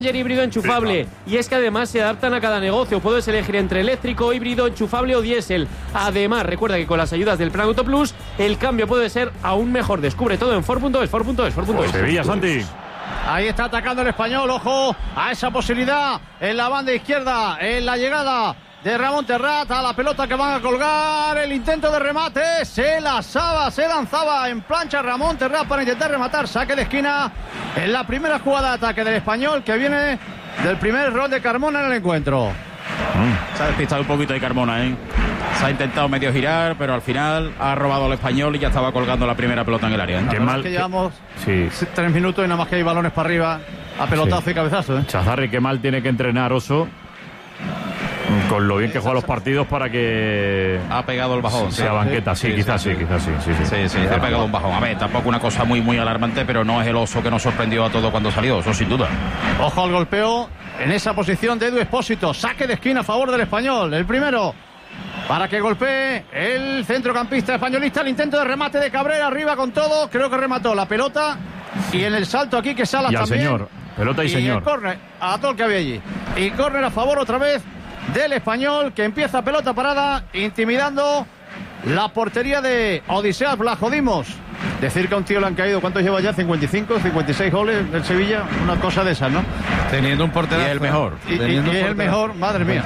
híbrido enchufable, y es que además se adaptan a cada negocio. Puedes elegir entre eléctrico, híbrido, enchufable o diésel. Además, recuerda que con las ayudas del Plan Auto Plus, el cambio puede ser aún mejor. Descubre todo en Ford.es. Sevilla, Santi. Ahí está atacando el Español, ojo a esa posibilidad en la banda izquierda, en la llegada de Ramón Terrat a la pelota que van a colgar, el intento de remate, se lanzaba en plancha Ramón Terrat para intentar rematar, saque de esquina en la primera jugada de ataque del Español, que viene del primer error de Carmona en el encuentro. Se ha despistado un poquito de Carmona, se ha intentado medio girar, pero al final ha robado al Español y ya estaba colgando la primera pelota en el área. Qué mal que llevamos 3 minutos y nada más que hay balones para arriba a pelotazo y cabezazo. Chazarri, qué mal tiene que entrenar Oso, con lo bien que juega los partidos, para que ha pegado el bajón. Sea banqueta, quizás sí. Sí, ha pegado un bajón. A ver, tampoco una cosa muy alarmante, pero no es el Oso que nos sorprendió a todos cuando salió, eso sin duda. Ojo al golpeo en esa posición de Edu Expósito, saque de esquina a favor del Español, el primero para que golpee el centrocampista españolista. El intento de remate de Cabrera, arriba con todo, creo que remató la pelota, y en el salto aquí que Salas también. Señor, pelota y señor. El córner a todo el que había allí. Y córner a favor otra vez del Español, que empieza pelota parada, intimidando la portería de Odiseas Vlachodimos. Decir que a un tío le han caído, ¿cuántos lleva ya? 55, 56 goles del Sevilla, una cosa de esas, ¿no? Teniendo un porterazo. Y el mejor. Y el mejor, madre mía.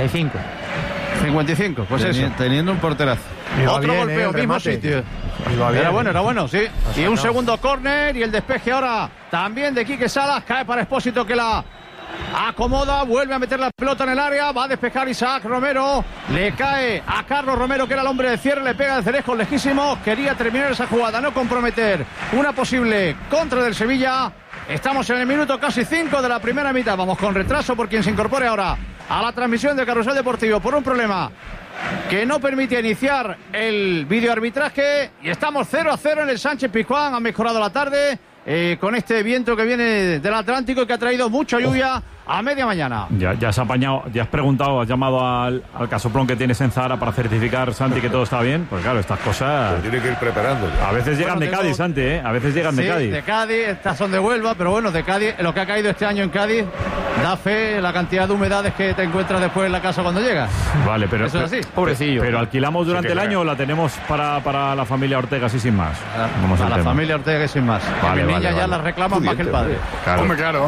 55, pues eso. Teniendo un porterazo. Otro golpeo, mismo sitio. Era bueno, sí. Y un segundo córner y el despeje ahora también de Quique Salas, cae para Expósito, que la acomoda, vuelve a meter la pelota en el área, va a despejar Isaac Romero, le cae a Carlos Romero, que era el hombre de cierre, le pega de lejos, lejísimo, quería terminar esa jugada, no comprometer una posible contra del Sevilla. Estamos en el minuto casi 5 de la primera mitad, vamos con retraso por quien se incorpore ahora a la transmisión de Carrusel Deportivo por un problema que no permite iniciar el videoarbitraje, y estamos 0-0 en el Sánchez Pizjuán. Ha mejorado la tarde con este viento que viene del Atlántico y que ha traído mucha lluvia a media mañana. Ya has apañado, ya has preguntado, has llamado al casoplón que tienes en Zahara para certificar, Santi, que todo está bien. Pues claro, estas cosas pero tiene que ir preparando ya. A veces llegan de Cádiz, Santi, a veces llegan de Cádiz. De Cádiz, estas son de Huelva, pero bueno, de Cádiz, lo que ha caído este año en Cádiz da fe la cantidad de humedades que te encuentras después en la casa cuando llegas. Vale, pero eso es así. Pobrecillo. Pero alquilamos durante el año, o la tenemos para la familia Ortega así sin más. Para la familia Ortega sin más. Vale, mi niña ya las reclaman más que el padre. Claro. Hombre, claro.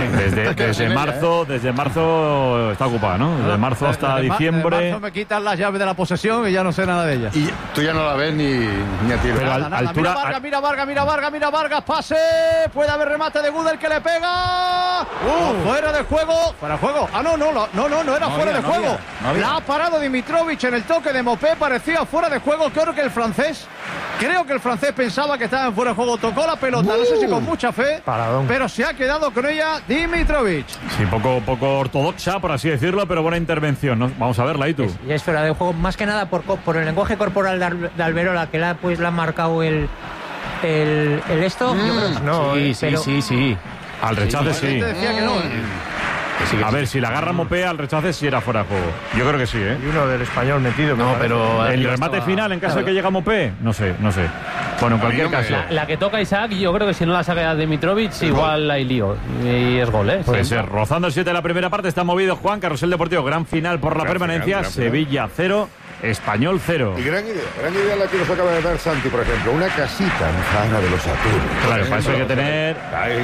Desde marzo está ocupada, ¿no? Desde marzo hasta diciembre. Desde marzo me quitan las llaves de la posesión y ya no sé nada de ella. Y tú ya no la ves ni a ti. Pero altura. Mira Vargas, pase. Puede haber remate de Gudel que le pega. Fuera de juego. Fuera de juego. No era fuera de juego. La ha parado Dimitrovic en el toque de Mopé, parecía fuera de juego. Creo que el francés pensaba que estaba en fuera de juego. Tocó la pelota, no sé si con mucha fe, pero se ha quedado con ella Dimitrovic. Sí, poco ortodoxa, por así decirlo, pero buena intervención, ¿no? Vamos a verla, ¿y tú? Y es fuera de juego, más que nada por el lenguaje corporal de Alberola, que le ha marcado el esto. Sí. Al rechace sí. Decía que no. A ver, si la agarra Mopé al rechace, sí era fuera de juego. Yo creo que sí, ¿eh? Y uno del Español metido. No, pero el remate final, en caso de que llegue Mopé, no sé. Bueno, en cualquier caso. La que toca Isaac, yo creo que si no la saca Dimitrovic, igual hay lío. Y es gol, ¿eh? Puede ser. Rozando el 7 de la primera parte, está movido Juan. Carrusel Deportivo, gran final por la permanencia. Gran Sevilla 0, Español 0. Y gran idea la que nos acaba de dar Santi, por ejemplo. Una casita en Zahara de los Atunes. Claro, para eso hay que tener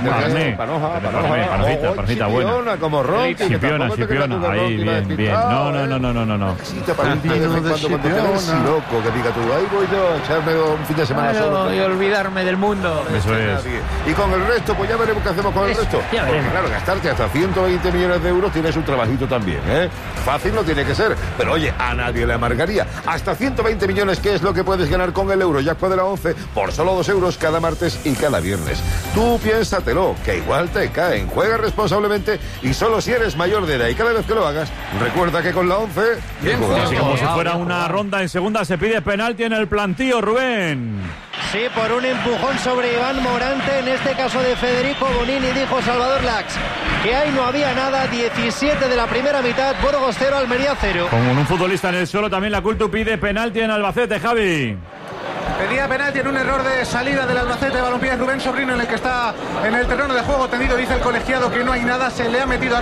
panojita buena. Como Ron. Chipiona. Ahí, bien. No. Casita para un día de vez en cuando tenés loco, que diga tú, ahí voy yo a echarme un fin de semana solo. Y olvidarme del mundo. Eso es. Y con el resto, pues ya veremos qué hacemos con el resto. Porque claro, gastarte hasta 120 millones de euros tienes un trabajito también, ¿eh? Fácil no tiene que ser, pero oye, a nadie le amargaría. Hasta 120 millones, ¿qué es lo que puedes ganar con el Eurojackpot de la 11 por solo 2 euros cada martes y cada viernes? Tú piénsatelo, que igual te caen. Juega responsablemente y solo si eres mayor de edad. Y cada vez que lo hagas, recuerda que con la 11... Así como si fuera una ronda en segunda, se pide penalti en el plantío, Rubén. Sí, por un empujón sobre Iván Morante, en este caso de Federico Bonini, dijo Salvador Lax que ahí no había nada. 17 de la primera mitad, Burgos 0, Almería 0. Con un futbolista en el suelo, también la Cultu pide penalti en Albacete, Javi. Pedía penalti en un error de salida del Albacete de Balompié Rubén Sobrino, en el que está en el terreno de juego tendido. Dice el colegiado que no hay nada, se le ha metido